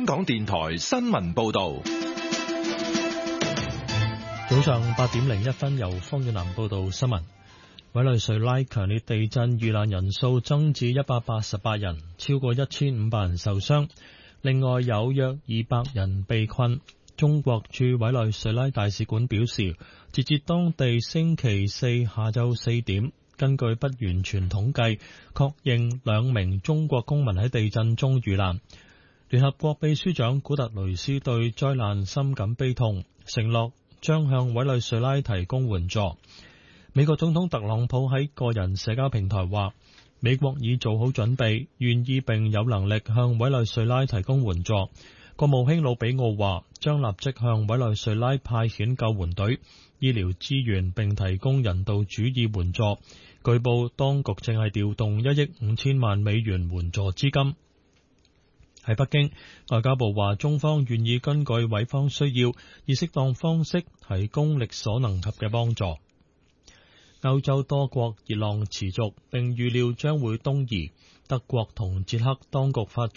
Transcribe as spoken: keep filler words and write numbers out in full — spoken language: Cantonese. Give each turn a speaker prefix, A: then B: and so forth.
A: 香港電台新聞報道。
B: 早上八點零一分，由方遠南報道新聞。委內瑞拉強烈地震遇難人數增至一百八十八人，超過一千五百人受傷，另外有約二百人被困。中國駐委內瑞拉大使館表示，截至當地星期四下晝四點，根據不完全統計，確認兩名中國公民喺地震中遇難。聯合國秘書長古特雷斯對災難深感悲痛，承諾將向委內瑞拉提供援助。美國總統特朗普喺個人社交平台話，美國已做好準備，願意並有能力向委內瑞拉提供援助。國務卿魯比奧話，將立即向委內瑞拉派遣救援隊、醫療資源並提供人道主義援助。據報，當局正係調動一億五千萬美元援助資金。喺北京，外交部話，中方願意根據委方需要，以適當方式提供力所能及嘅幫助。歐洲多國熱浪持續，並預料將會東移。德國同捷克當局發